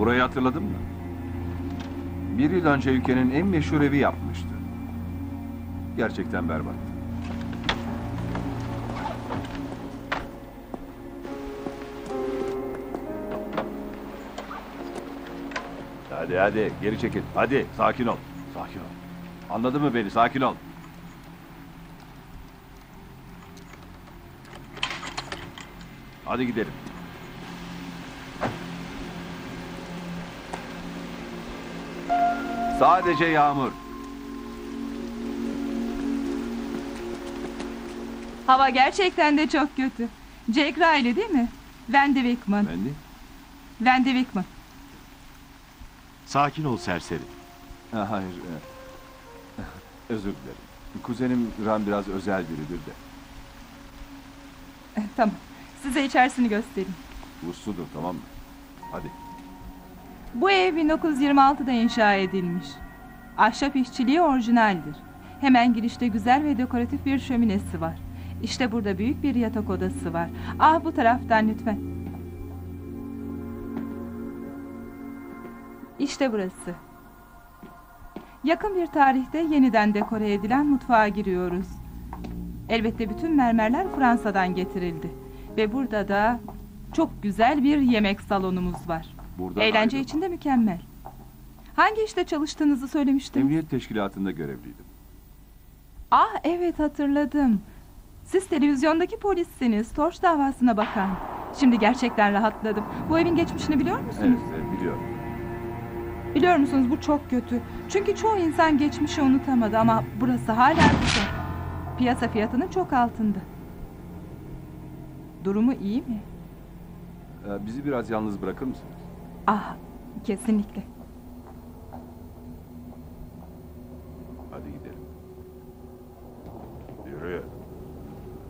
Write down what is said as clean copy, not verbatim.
Burayı hatırladın mı? Bir yıl önce ülkenin en meşhur evi yapmıştı. Gerçekten berbat. Hadi geri çekil. Hadi sakin ol. Sakin ol. Anladın mı beni? Sakin ol. Hadi gidelim. Sadece yağmur. Hava gerçekten de çok kötü. Jack Riley değil mi? Wendy Wickman. Wendy Wickman. Sakin ol serseri. Hayır. Özür dilerim. Kuzenim Ram biraz özel biridir de. Tamam. Size içerisini göstereyim. Usludur, tamam mı? Hadi. Bu ev 1926'da inşa edilmiş. Ahşap işçiliği orijinaldir. Hemen girişte güzel ve dekoratif bir şöminesi var. İşte burada büyük bir yatak odası var. Ah, bu taraftan lütfen. İşte burası. Yakın bir tarihte yeniden dekore edilen mutfağa giriyoruz. Elbette bütün mermerler Fransa'dan getirildi. Ve burada da çok güzel bir yemek salonumuz var. Burada eğlence için de mükemmel. Hangi işte çalıştığınızı söylemiştiniz? Emniyet teşkilatında görevliydim. Ah, evet, hatırladım. Siz televizyondaki polissiniz, Torç davasına bakan. Şimdi gerçekten rahatladım. Bu evin geçmişini biliyor musunuz? Evet, biliyorum. Biliyor musunuz, bu çok kötü. Çünkü çoğu insan geçmişi unutamadı ama burası hala güzel. Piyasa fiyatının çok altında. Durumu iyi mi? Bizi biraz yalnız bırakır mısınız? Ah, kesinlikle.